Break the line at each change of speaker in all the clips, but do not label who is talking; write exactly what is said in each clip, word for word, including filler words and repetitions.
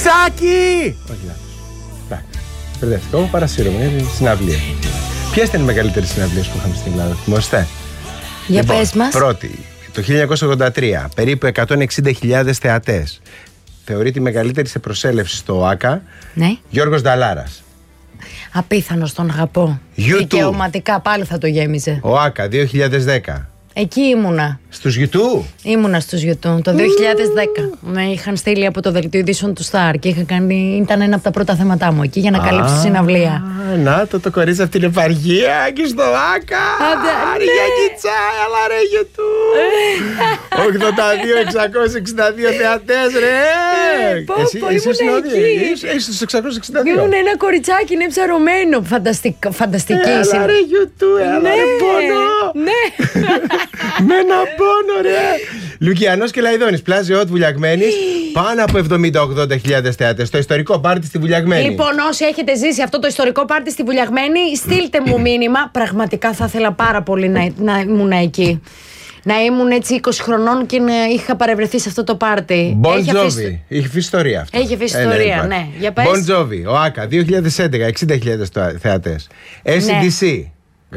Κοριτσάκι! Όχι, λάθος. Εντάξει. Μπερδεύτηκα. Εγώ παρασύρωμαι. Είναι συναυλία. Ποιες ήταν οι μεγαλύτερες συναυλίες που είχαμε στην Ελλάδα, θυμόστε?
Για
λοιπόν,
πες μας.
Πρώτη, το χίλια εννιακόσια ογδόντα τρία, περίπου εκατόν εξήντα χιλιάδες θεατές. Θεωρείται η μεγαλύτερη σε προσέλευση στο ΟΑΚΑ.
Ναι.
Γιώργος Νταλάρας.
Απίθανος, τον αγαπώ. Δικαιωματικά πάλι θα το γέμιζε.
ΟΑΚΑ δύο χιλιάδες δέκα.
Εκεί ήμουνα.
Στους YouTube.
Ήμουνα στους YouTube το δύο χιλιάδες δέκα. Με είχαν στείλει από το δελτίο ειδήσεων του Star και είχα κάνει, ήταν ένα από τα πρώτα θέματά μου εκεί για να καλύψω τη συναυλία.
Να το το κορίτσι από την επαργία και στο ΟΑΚΑ. Άρη για κιτσά, αλλά ρε YouTube. ογδόντα δύο εξακόσια εξήντα δύο θεατές, ρε.
Εσύ ήσουν εκεί.
Είσαι στους εξακόσια εξήντα δύο.
Ήμουν ένα κοριτσάκι, είναι ψαρωμένο. Φανταστική.
Έλα ρε YouTube, έλα ρε πόνο.
Ναι.
Με ένα πόνο, ρε. Λουκιανός και Λαϊδόνης, πλάζι ότ Βουλιαγμένης. Πάνω από εβδομήντα με ογδόντα χιλιάδες θεατές στο ιστορικό πάρτι στη Βουλιαγμένη.
Λοιπόν, όσοι έχετε ζήσει αυτό το ιστορικό πάρτι στη Βουλιαγμένη, στείλτε μου μήνυμα. Πραγματικά θα ήθελα πάρα πολύ να, να ήμουν εκεί. Να ήμουν έτσι είκοσι χρονών και να είχα παρευρεθεί σε αυτό το πάρτι.
Bon Jovi. Έχει αφήσει ιστορία αυτό.
Έχει αφήσει ιστορία, ναι. Για πες.
Bon Jovi, ο ΟΑΚΑ, δύο χιλιάδες έντεκα, εξήντα χιλιάδες θεατές. έι σι ντι σι.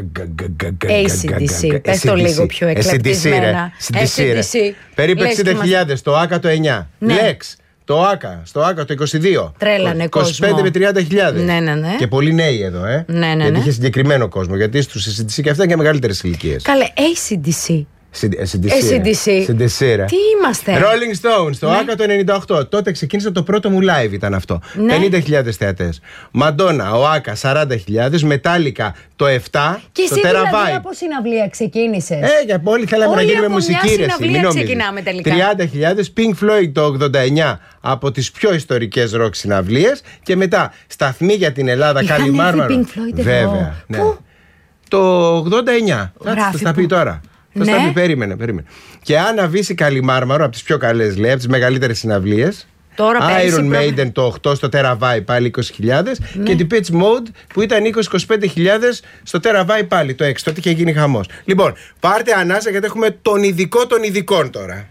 έι σι ντι σι, πες το λίγο πιο εκλεπτισμένα.
έι σι ντι σι, περίπου εξήντα χιλιάδες, το ΟΑΚΑ το εννιά. Lex, το ΟΑΚΑ, στο ΟΑΚΑ το είκοσι δύο.
Τρέλανε κόσμο.
είκοσι πέντε με τριάντα χιλιάδες.
Ναι, ναι, ναι.
Και πολλοί νέοι εδώ, ε.
Ναι, ναι, ναι.
Γιατί είχε συγκεκριμένο κόσμο. Γιατί στους έι σι ντι σι και αυτά και μεγαλύτερες ηλικίες.
Καλέ, έι σι ντι σι.
έι σι ντι σι.
Τι είμαστε?
Rolling Stones, το ΟΑΚΑ το ενενήντα οκτώ. Τότε ξεκίνησε το πρώτο μου live, ήταν αυτό. πενήντα χιλιάδες θεατές. Μαντόνα, ΟΑΚΑ σαράντα χιλιάδες. Μετάλλικα το επτά.
Και εσύ δηλαδή από συναυλία ξεκίνησες?
Ε, για όλοι θέλαμε
όλοι
να γίνουμε
από
μουσική.
Μια συναυλία ξεκινάμε τελικά.
τριάντα χιλιάδες. Pink Floyd το ογδόντα εννιά, από τις πιο ιστορικές ροκ συναυλίες. Και μετά σταθμοί για την Ελλάδα, Καλιμάρμαρο. Βέβαια. Ναι. Το ογδόντα εννιά. Θα τα πει τώρα. Θα στα πει, περίμενε, περίμενε. Και Άννα Βύση Καλιμάρμαρο, από τις πιο καλές, λέει, από τις μεγαλύτερες συναυλίες.
Τώρα
Iron Maiden το οκτώ στο Τεραβάι πάλι είκοσι χιλιάδες. Ναι. Και την Pitch Mode που ήταν είκοσι με είκοσι πέντε χιλιάδες στο Τεραβάι πάλι το έξι. Τότε είχε γίνει χαμός. Λοιπόν, πάρτε ανάσα γιατί έχουμε τον ειδικό των ειδικών τώρα.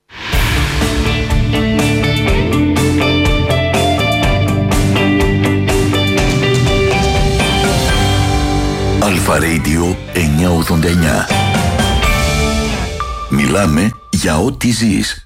Αλφα Radio εννιακόσια ογδόντα εννιά. Μιλάμε για ό,τι ζεις.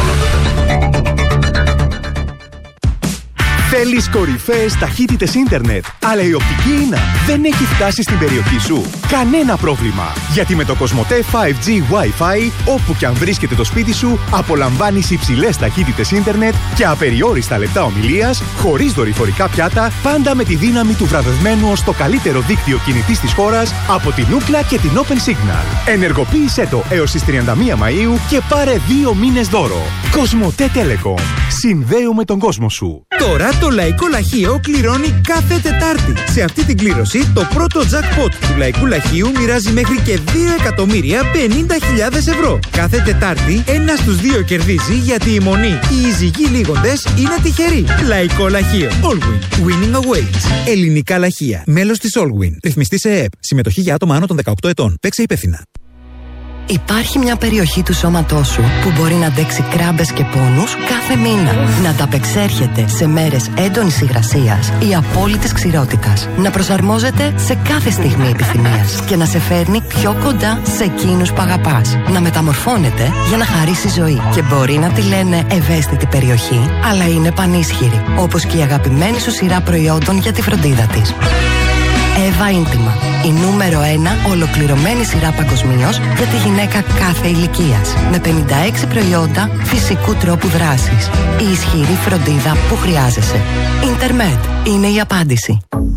Θέλεις κορυφαίες ταχύτητες ίντερνετ, αλλά η οπτική ίνα δεν έχει φτάσει στην περιοχή σου? Κανένα πρόβλημα, γιατί με το Κοσμοτέ φάιβ τζι Wi-Fi, όπου και αν βρίσκεται το σπίτι σου, απολαμβάνεις υψηλές ταχύτητες ίντερνετ και απεριόριστα λεπτά ομιλίας, χωρίς δορυφορικά πιάτα, πάντα με τη δύναμη του βραβευμένου ως το καλύτερο δίκτυο κινητής της χώρας από την Ookla και την Open Signal. Ενεργοποίησέ το έως τις τριάντα μία Μαΐου και πάρε δύο μήνες δώρο. Κοσμοτέ Telecom. Συνδέουμε τον κόσμο σου.
Τώρα το Λαϊκό Λαχείο κληρώνει κάθε Τετάρτη. Σε αυτή την κλήρωση, το πρώτο jackpot του Λαϊκού Λαχείου μοιράζει μέχρι και δύο εκατομμύρια πενήντα χιλιάδες ευρώ. Κάθε Τετάρτη, ένα στους δύο κερδίζει, γιατί η μονή, οι εισηγοί λίγοντες είναι τυχεροί. Λαϊκό Λαχείο. Allwin. Winning awaits. Ελληνικά Λαχεία. Μέλος της Allwin. Ρυθμιστή σε ΕΕΠ. Συμμετοχή για άτομα άνω των δεκαοκτώ ετών. Παίξε υπεύθυνα.
Υπάρχει μια περιοχή του σώματός σου που μπορεί να αντέξει κράμπες και πόνους κάθε μήνα. Να ανταπεξέρχεται σε μέρες έντονης υγρασίας ή απόλυτης ξηρότητας. Να προσαρμόζεται σε κάθε στιγμή επιθυμίας και να σε φέρνει πιο κοντά σε εκείνους που αγαπάς. Να μεταμορφώνεται για να χαρίσει ζωή. Και μπορεί να τη λένε ευαίσθητη περιοχή, αλλά είναι πανίσχυρη. Όπως και η αγαπημένη σου σειρά προϊόντων για τη φροντίδα της. Εύα Ίντιμα. Η νούμερο ένα ολοκληρωμένη σειρά παγκοσμίως για τη γυναίκα κάθε ηλικίας. Με πενήντα έξι προϊόντα φυσικού τρόπου δράσης. Η ισχυρή φροντίδα που χρειάζεσαι. Ιντερμετ είναι η απάντηση.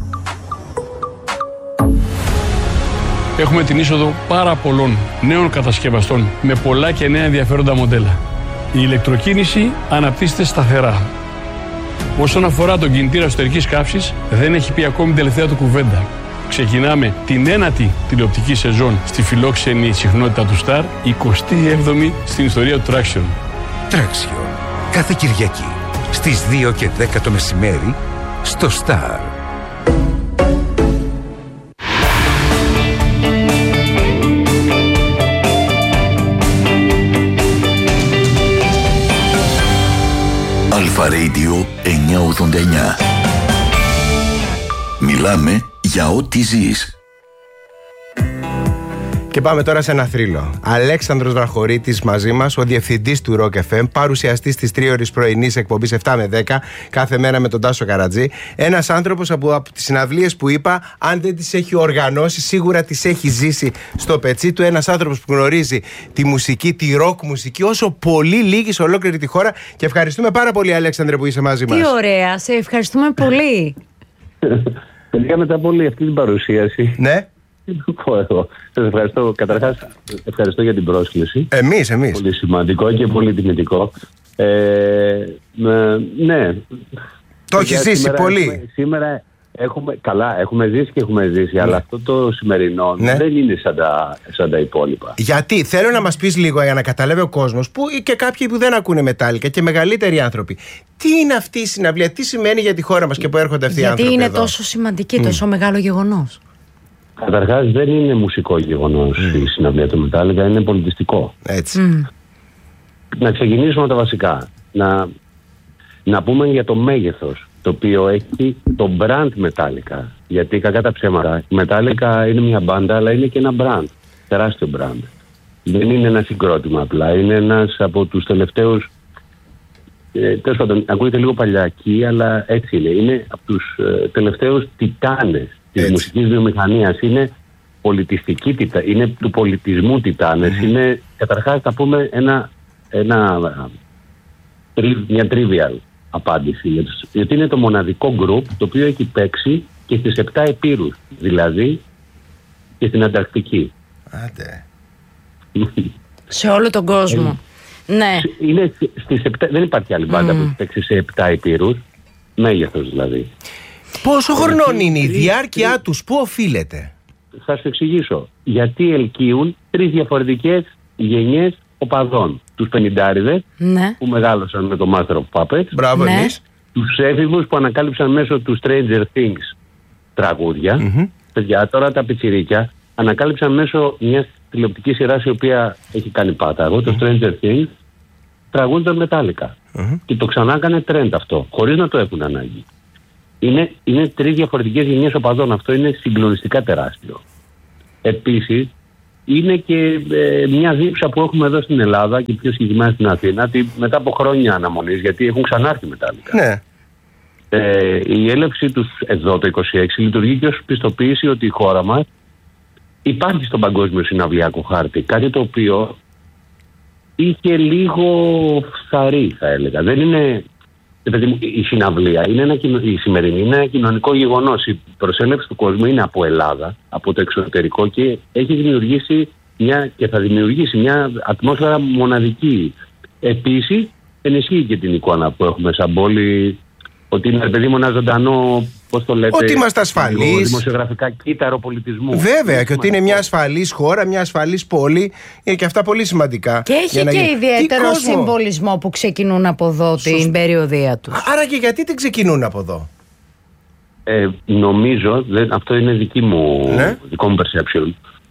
Έχουμε την είσοδο πάρα πολλών νέων κατασκευαστών με πολλά και νέα ενδιαφέροντα μοντέλα. Η ηλεκτροκίνηση αναπτύσσεται σταθερά. Όσον αφορά τον κινητήρα εσωτερικής καύσης, δεν έχει πει ακόμη την τελευταία του κουβέντα. Ξεκινάμε την ένατη τηλεοπτική σεζόν στη φιλόξενη συχνότητα του Star, εικοστή έβδομη στην ιστορία του Traction.
Traction. Κάθε Κυριακή στις δύο και δέκα το μεσημέρι στο Star.
Αλφα Radio εννιακόσια ογδόντα εννιά. Μιλάμε για ό,τι ζεις.
Και πάμε τώρα σε ένα θρύλο. Αλέξανδρος Βραχωρίτης μαζί μας, ο διευθυντής του Rock εφ εμ, παρουσιαστής της τρίωρης πρωινής εκπομπής επτά με δέκα, κάθε μέρα με τον Τάσο Καρατζή. Ένας άνθρωπος από, από τις συναυλίες που είπα, αν δεν τις έχει οργανώσει, σίγουρα τις έχει ζήσει στο πετσί του. Ένας άνθρωπος που γνωρίζει τη μουσική, τη rock μουσική, όσο πολύ λίγοι σε ολόκληρη τη χώρα. Και ευχαριστούμε πάρα πολύ, Αλέξανδρε, που είσαι μαζί μας.
Τι ωραία, σε ευχαριστούμε πολύ.
Τελικά μετά από όλη αυτή την παρουσίαση.
Ναι.
Σας ευχαριστώ. Καταρχάς, ευχαριστώ για την πρόσκληση.
Εμείς, εμείς.
Πολύ σημαντικό και πολύ τιμητικό. Ε, ε, ναι.
Το έχει ζήσει
σήμερα
πολύ.
Έχουμε, σήμερα έχουμε, καλά, έχουμε ζήσει και έχουμε ζήσει, ναι. Αλλά αυτό το σημερινό ναι. δεν είναι σαν τα, σαν τα υπόλοιπα.
Γιατί, θέλω να μας πεις λίγο για να καταλάβει ο κόσμος, που και κάποιοι που δεν ακούνε Μετάλλικα και μεγαλύτεροι άνθρωποι. Τι είναι αυτή η συναυλία, τι σημαίνει για τη χώρα μας και που έρχονται αυτοί οι άνθρωποι?
Γιατί είναι
εδώ
τόσο σημαντική, τόσο mm. μεγάλο γεγονός?
Καταρχάς δεν είναι μουσικό γεγονός mm. η συναυλία του Μετάλλικα, είναι πολιτιστικό.
Έτσι.
Mm.
Να ξεκινήσουμε από τα βασικά. Να, να πούμε για το μέγεθος το οποίο έχει το brand Metallica. Γιατί κακά τα ψέματα, η Metallica είναι μια μπάντα, αλλά είναι και ένα brand. Τεράστιο brand. Δεν είναι ένα συγκρότημα απλά. Είναι ένας από τους τελευταίους. Ε, τέλος πάντων, ακούγεται λίγο παλιακή, αλλά έτσι είναι. Είναι από τους ε, τελευταίους τιτάνες της μουσικής βιομηχανίας. Είναι πολιτιστική τιτά, είναι του πολιτισμού τιτάνες. Mm-hmm. Είναι, καταρχάς, θα πούμε ένα, ένα, μια trivial απάντηση. Γιατί είναι το μοναδικό group το οποίο έχει παίξει και στις επτά επήρους. Δηλαδή και στην Ανταρκτική.
Άντε.
Σε όλο τον κόσμο. Ναι.
Είναι στις επτά, δεν υπάρχει άλλη μπάντα mm. που έχει παίξει σε επτά επήρους. Μέγεθος δηλαδή.
Πόσο χρονών είναι η διάρκεια τους, πού οφείλεται?
Θα σου εξηγήσω. Γιατί ελκύουν τρεις διαφορετικές γενιές οπαδών. Τους πενηντάριδες
ναι.
που μεγάλωσαν με το Master of Puppets.
Μπράβο,
ναι.
εμείς.
Τους έφηβους που ανακάλυψαν μέσω του Stranger Things τραγούδια.
Mm-hmm.
Παιδιά, τώρα τα πιτσιρίκια ανακάλυψαν μέσω μιας τηλεοπτικής σειράς η οποία έχει κάνει πάταγο, mm-hmm. το Stranger Things, τραγούδια Metallica. Mm-hmm. Και το ξανά έκανε trend αυτό, χωρίς να το έχουν ανάγκη. Είναι, είναι τρεις διαφορετικές γενιές οπαδών. Αυτό είναι συγκλονιστικά τεράστιο. Επίσης, είναι και ε, μια δίψα που έχουμε εδώ στην Ελλάδα και πιο συγκεκριμένα στην Αθήνα, ότι μετά από χρόνια αναμονής, γιατί έχουν ξανάρθει Metallica.
Ναι.
Ε, η έλευση τους εδώ το είκοσι έξι λειτουργεί και ως πιστοποίηση ότι η χώρα μας υπάρχει στον παγκόσμιο συναυλιακό χάρτη. Κάτι το οποίο είχε λίγο φθαρή, θα έλεγα. Δεν είναι. Η συναυλία, είναι ένα, η σημερινή είναι ένα κοινωνικό γεγονός. Η προσέλευση του κόσμου είναι από Ελλάδα, από το εξωτερικό και έχει δημιουργήσει μια, και θα δημιουργήσει μια ατμόσφαιρα μοναδική. Επίσης, ενισχύει και την εικόνα που έχουμε σαν πόλη, ότι είναι παιδί μου ένα ζωντανό, πώς το λέτε,
ότι είμαστε ασφαλείς,
δημοσιογραφικά κύτταρο πολιτισμού.
Βέβαια, και ότι είναι μια ασφαλής χώρα, μια ασφαλής πόλη, είναι και αυτά πολύ σημαντικά.
Και έχει και ιδιαίτερο συμβολισμό που ξεκινούν από εδώ Σωστ... την περιοδία τους.
Άρα και γιατί την ξεκινούν από εδώ?
Ε, νομίζω, δεν, αυτό είναι δική μου, ναι? δικό μου perception,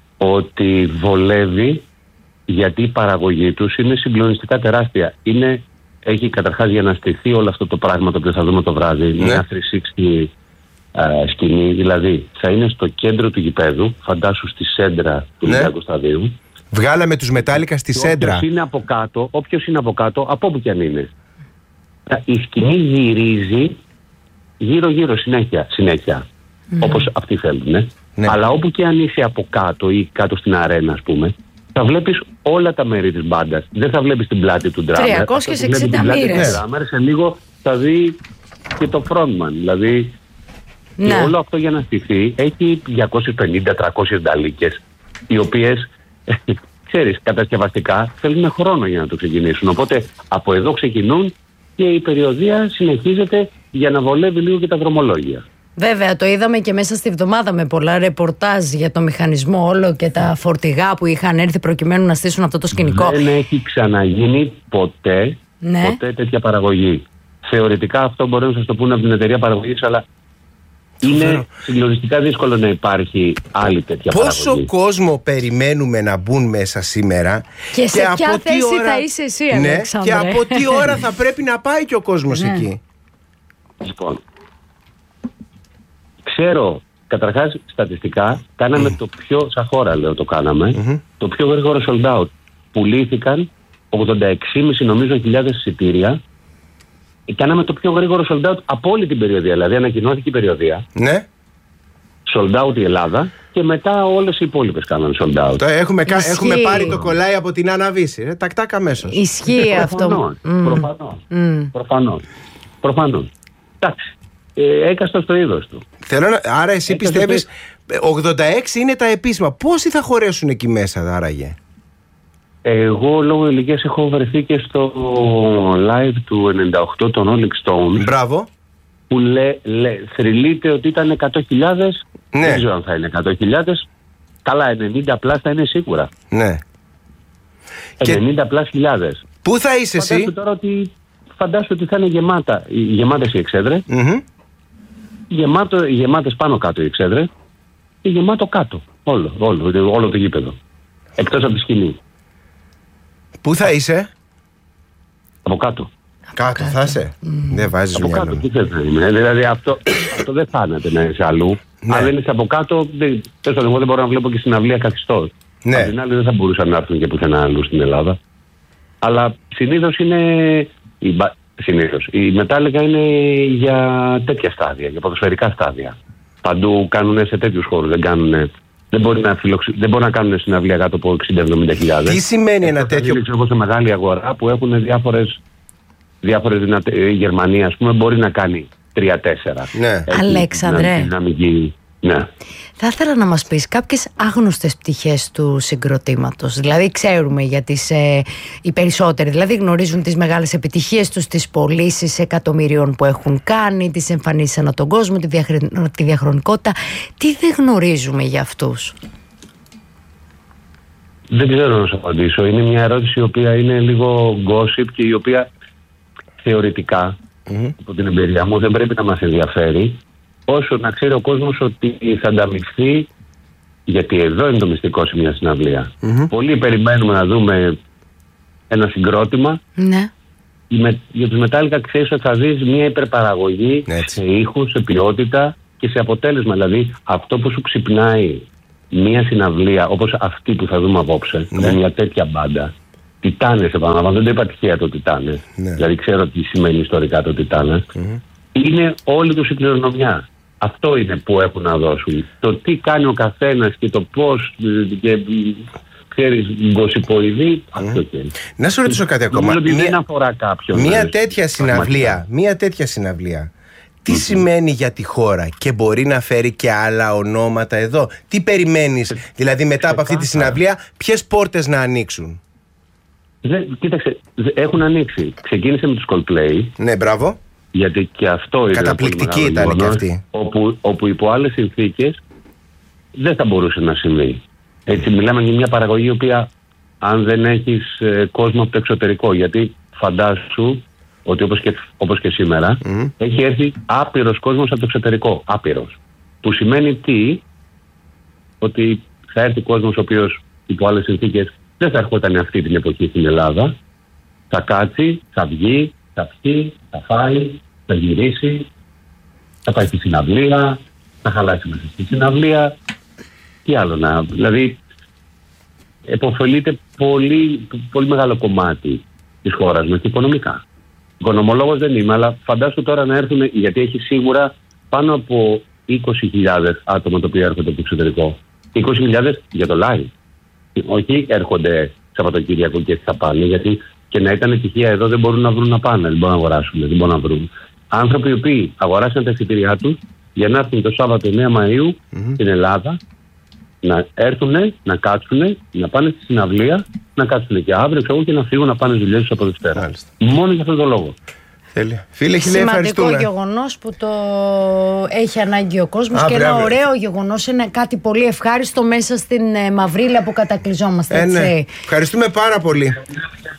ότι βολεύει γιατί η παραγωγή τους είναι συγκλονιστικά τεράστια. Είναι, έχει καταρχάς για να στηθεί όλο αυτό το πράγμα το οποίο θα δούμε το βράδυ, ναι. μια τριακόσια εξήντα uh, σκηνή, δηλαδή θα είναι στο κέντρο του γηπέδου, φαντάσου στη σέντρα του Ολυμπιακού ναι. σταδίου.
Βγάλαμε τους Metallica στη σέντρα.
Όποιος είναι από κάτω, όποιος είναι από κάτω, από όπου κι αν είναι, η σκηνή γυρίζει γύρω-γύρω συνέχεια, συνέχεια mm. όπως αυτοί θέλουν. Ναι. Ναι. Αλλά όπου και αν είσαι από κάτω ή κάτω στην αρένα, ας πούμε, θα βλέπεις όλα τα μέρη της μπάντας. Δεν θα βλέπεις την πλάτη του ντράμερ.
τριακόσιες εξήντα μοίρες.
Σε λίγο θα δει και το frontman. Δηλαδή, ναι. και όλο αυτό για να στηθεί έχει διακόσιες πενήντα με τριακόσιες νταλίκες, οι οποίες, ξέρεις, κατασκευαστικά θέλουν χρόνο για να το ξεκινήσουν. Οπότε από εδώ ξεκινούν και η περιοδία συνεχίζεται για να βολεύει λίγο και τα δρομολόγια.
Βέβαια, το είδαμε και μέσα στη βδομάδα με πολλά ρεπορτάζ για το μηχανισμό όλο και τα φορτηγά που είχαν έρθει προκειμένου να στήσουν αυτό το σκηνικό.
Δεν έχει ξαναγίνει ποτέ,
ναι.
ποτέ τέτοια παραγωγή. Θεωρητικά αυτό μπορεί να σας το πούνε από την εταιρεία παραγωγής, αλλά Είναι συγκλονιστικά δύσκολο να υπάρχει άλλη τέτοια
Πόσο
παραγωγή.
κόσμο περιμένουμε να μπουν μέσα σήμερα.
Και, και σε ποια
από
θέση
ώρα...
θα είσαι εσύ,
ναι,
Αλέξανδρε.
και από τι ώρα θα πρέπει να πάει και ο κόσμος ναι. εκεί.
Λοιπόν, ξέρω, καταρχάς στατιστικά, κάναμε mm. το πιο, σαν χώρα λέω το κάναμε, mm-hmm. το πιο γρήγορο sold out. Πουλήθηκαν ογδόντα έξι κόμμα πέντε νομίζω χιλιάδες εισιτήρια. Κάναμε το πιο γρήγορο sold out από όλη την περιοδία. Δηλαδή ανακοινώθηκε η περιοδία.
Ναι.
Sold out η Ελλάδα και μετά όλες οι υπόλοιπες κάνανε sold out.
Το έχουμε, έχουμε πάρει το κολλάι από την Αναβίση. Ε, τακτάκα αμέσως.
Ισχύει ε, αυτό.
Προφανώς. Mm. Προφανώς. Προφανώς. Εντάξει. Ε, έκαστο στο είδος του.
Θέλω να... Άρα εσύ έκαστο πιστεύεις το... ογδόντα έξι είναι τα επίσημα. Πόσοι θα χωρέσουν εκεί μέσα άραγε?
Εγώ λόγω ηλικίας έχω βρεθεί και στο live του ενενήντα οκτώ των Rolling Stones.
Μπράβο.
Που λέ, λέ, θρυλείται ότι ήταν εκατό χιλιάδες.
Ναι.
Δεν ξέρω αν θα είναι εκατό χιλιάδες. Καλά, ενενήντα πλάς θα είναι σίγουρα.
Ναι.
ενενήντα πλάς χιλιάδες.
Πού θα είσαι εσύ?
Φαντάσου τώρα ότι, φαντάσου ότι θα είναι γεμάτα, γεμάτες οι εξέδρες. Mm-hmm. Γεμάτο, γεμάτες πάνω κάτω οι εξέδρες. Και γεμάτο κάτω. Όλο, όλο, όλο το γήπεδο. Εκτός από τη σκηνή.
Πού θα είσαι?
Από κάτω.
Κάτω θα είσαι. Mm. Δεν βάζεις
από
μυαλό.
Κάτω, τι θες να είμαι. Δηλαδή αυτό, αυτό δεν φάνεται να είσαι αλλού. Ναι. Αν δεν είσαι από κάτω, δεν, εγώ δεν μπορώ να βλέπω και συναυλία καθιστός.
Ναι.
Απ' την άλλη δεν θα μπορούσαν να έρθουν και πουθενά αλλού στην Ελλάδα. Αλλά συνήθως είναι... Η, συνήθως, η Metallica είναι για τέτοια στάδια, για ποδοσφαιρικά στάδια. Παντού κάνουν σε τέτοιους χώρους, δεν κάνουν... Δεν μπορεί να, φιλοξ... δεν μπορεί να κάνουν συναυλία κάτω από εξήντα με εβδομήντα χιλιάδες.
Τι σημαίνει ένα τέτοιο...
Εγώ σε μεγάλη αγορά που έχουν διάφορες, διάφορες δυνατε... Η Γερμανία, ας πούμε, μπορεί να κάνει τρία τέσσερα.
Ναι.
Αλέξανδρε,
δυναμική... ναι.
θα ήθελα να μας πεις κάποιες άγνωστες πτυχές του συγκροτήματος. Δηλαδή ξέρουμε για τις ε, οι περισσότεροι, δηλαδή γνωρίζουν τις μεγάλες επιτυχίες τους, τις πωλήσεις εκατομμυρίων που έχουν κάνει, τις εμφανίσεις ανά τον κόσμο, τη, διαχρ... τη διαχρονικότητα. Τι δεν γνωρίζουμε για αυτούς?
Δεν ξέρω να σου απαντήσω. Είναι μια ερώτηση η οποία είναι λίγο gossip και η οποία θεωρητικά mm-hmm. από την εμπειρία μου δεν πρέπει να μας ενδιαφέρει, όσο να ξέρει ο κόσμος ότι θα ανταμυφθεί, γιατί εδώ είναι το μυστικό σε μια συναυλία. Mm-hmm. Πολλοί περιμένουμε να δούμε ένα συγκρότημα.
Ναι.
Με, για τους Metallica ξέρεις ότι θα δεις μια υπερπαραγωγή
έτσι.
Σε ήχους, σε ποιότητα και σε αποτέλεσμα. Δηλαδή αυτό που σου ξυπνάει μια συναυλία όπως αυτή που θα δούμε απόψε, ναι. με μια τέτοια μπάντα. Τιτάνες, επαναλαμβάνω, δεν το είπα τυχαία το Τιτάνες. Ναι. Δηλαδή ξέρω τι σημαίνει ιστορικά το Τιτάνες. Mm-hmm. Είναι όλη τους η κληρονομιά. Αυτό είναι που έχουν να δώσουν. Το τι κάνει ο καθένας και το πώς και ξέρεις γκοσιποειδή, mm. αυτό και είναι.
Να σου ρωτήσω κάτι ακόμα.
Νομίζω ότι δεν αφορά κάποιον.
Μια τέτοια συναυλία, μια τέτοια συναυλία, τι mm-hmm. σημαίνει για τη χώρα και μπορεί να φέρει και άλλα ονόματα εδώ? Τι περιμένεις, δηλαδή μετά από αυτή τη συναυλία, ποιες πόρτες να ανοίξουν?
Δε, κοίταξε, έχουν ανοίξει. Ξεκίνησε με τους Coldplay.
Ναι, μπράβο.
Γιατί και αυτό είναι
καταπληκτική ήταν γεγονός, και αυτή.
Όπου, όπου υπό άλλες συνθήκες δεν θα μπορούσε να συμβεί. Έτσι, μιλάμε για μια παραγωγή η οποία, αν δεν έχεις ε, κόσμο από το εξωτερικό, γιατί φαντάσου ότι όπως και, όπως και σήμερα mm. έχει έρθει άπειρος κόσμος από το εξωτερικό. Άπειρος. Που σημαίνει τι? Ότι θα έρθει κόσμος ο οποίος υπό άλλες συνθήκες δεν θα έρχονταν αυτή την εποχή στην Ελλάδα. Θα κάτσει, θα βγει, θα πιει, θα φάει, θα γυρίσει, θα πάει στη συναυλία, θα χαλάσει μέσα στη συναυλία. Τι άλλο να... Δηλαδή, επωφελείται πολύ, πολύ μεγάλο κομμάτι της χώρας μας οικονομικά. Οικονομολόγος δεν είμαι, αλλά φαντάσου τώρα να έρθουν, γιατί έχει σίγουρα πάνω από είκοσι χιλιάδες άτομα τα οποία έρχονται από το εξωτερικό. είκοσι χιλιάδες για το live. Όχι έρχονται Σαββατοκύριακο και θα πάνε, γιατί και να ήταν τυχαία εδώ δεν μπορούν να βρουν να πάνε, δεν μπορούν να αγοράσουν, δεν μπορούν να βρουν. Άνθρωποι οι οποίοι αγοράσαν τα εισιτήριά τους για να έρθουν το Σάββατο εννέα Μαΐου mm-hmm. στην Ελλάδα, να έρθουν, να κάτσουν, να πάνε στη συναυλία, να κάτσουν και αύριο ξέρω, και να φύγουν να πάνε δουλειές τους από Δευτέρα. Μάλιστα. Μόνο για αυτόν τον λόγο.
Τέλεια. Φίλε,
σημαντικό γεγονός που το έχει ανάγκη ο κόσμος Α, και μπράβο. Ένα ωραίο γεγονός, είναι κάτι πολύ ευχάριστο μέσα στην ε, μαυρίλα που κατακλυζόμαστε.
Ε, ναι. Ευχαριστούμε πάρα πολύ.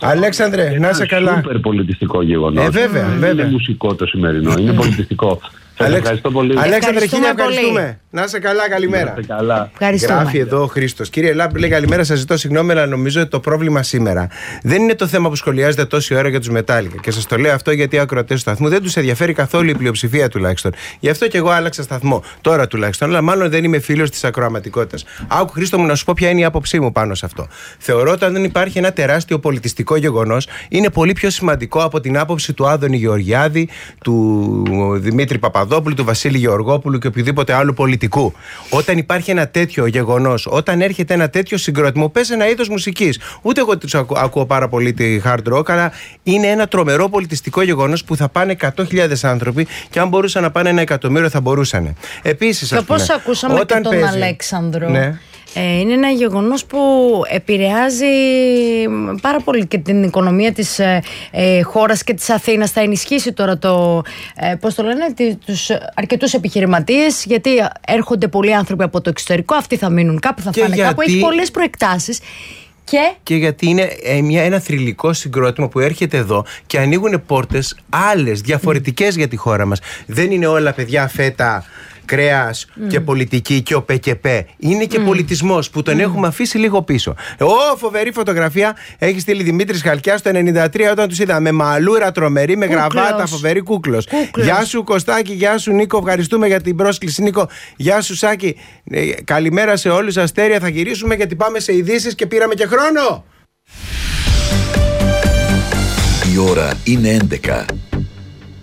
Αλέξανδρε, να είσαι καλά.
Είναι σούπερ πολιτιστικό γεγονός.
Ε, βέβαια,
Δεν
βέβαια.
είναι μουσικό το σημερινό, είναι πολιτιστικό. Σας ευχαριστώ πολύ.
Αλέξανδρε, χίλια ευχαριστούμε. Να είσαι καλά, καλημέρα.
Καλά.
Γράφει εδώ ο Χρήστος. Κύριε Λάμπ, λέει καλημέρα, σας ζητώ συγγνώμη, αλλά νομίζω ότι το πρόβλημα σήμερα δεν είναι το θέμα που σχολιάζεται τόση ώρα για τους Μετάλλικα. Και σας το λέω αυτό γιατί οι ακροατές του σταθμού δεν τους ενδιαφέρει καθόλου η πλειοψηφία τουλάχιστον. Γι' αυτό και εγώ άλλαξα σταθμό. Τώρα τουλάχιστον, αλλά μάλλον δεν είμαι φίλος της ακροαματικότητας. Άκου, Χρήστο μου, να σου πω ποια είναι η άποψή μου πάνω σε αυτό. Θεωρώ ότι αν δεν υπάρχει ένα τεράστιο πολιτιστικό γεγονός, είναι πολύ πιο σημαντικό από την άποψη του Άδωνη Γεωργιάδη, του Δημήτρη Παπαδόπουλου, του Βασίλη Γεωργόπουλου και οποιοδήποτε άλλου πολιτικού. Όταν υπάρχει ένα τέτοιο γεγονός, όταν έρχεται ένα τέτοιο συγκρότημα, παίζει ένα είδος μουσικής. Ούτε εγώ τους ακού, ακούω πάρα πολύ τη hard rock, αλλά είναι ένα τρομερό πολιτιστικό γεγονός που θα πάνε εκατό χιλιάδες άνθρωποι και αν μπορούσαν να πάνε ένα εκατομμύριο θα μπορούσαν. Επίσης,
και όπως ακούσαμε και τον παίζει... Αλέξανδρο. Ναι. Είναι ένα γεγονός που επηρεάζει πάρα πολύ και την οικονομία της ε, χώρας και της Αθήνας. Θα ενισχύσει τώρα το, ε, πώς το λένε, τους αρκετούς επιχειρηματίες, γιατί έρχονται πολλοί άνθρωποι από το εξωτερικό, αυτοί θα μείνουν κάπου, θα φάνε γιατί... κάπου, έχει πολλές προεκτάσεις. Και...
και γιατί είναι ε, μια, ένα θρυλικό συγκρότημα που έρχεται εδώ και ανοίγουν πόρτες άλλες, διαφορετικές mm. για τη χώρα μας. Δεν είναι όλα, παιδιά, φέτα, κρέας mm. και πολιτική και ο ΠΚΠ. Είναι και mm. πολιτισμός που τον mm. έχουμε αφήσει λίγο πίσω. Ω, φοβερή φωτογραφία έχει στείλει Δημήτρης Χαλκιάς το ενενήντα τρία όταν τους είδα με μαλούρα τρομερή, με κούκλος. Γραβάτα, φοβερή, κούκλος. κούκλος. Γεια σου Κωστάκη, γεια σου Νίκο, ευχαριστούμε για την πρόσκληση Νίκο. Γεια σου Σάκη. Ε, καλημέρα σε όλους, Αστέρια, θα γυρίσουμε γιατί πάμε σε ειδήσεις και πήραμε και χρόνο.
Η ώρα είναι έντεκα.